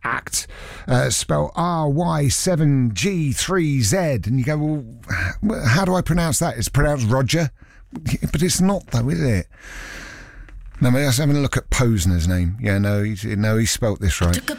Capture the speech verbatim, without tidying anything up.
act, uh, spelled R Y seven G three Z. And you go, well, how do I pronounce that? It's pronounced Roger. But it's not, though, is it? No, I was having a look at Posner's name. Yeah, no, he, no, he spelt this right.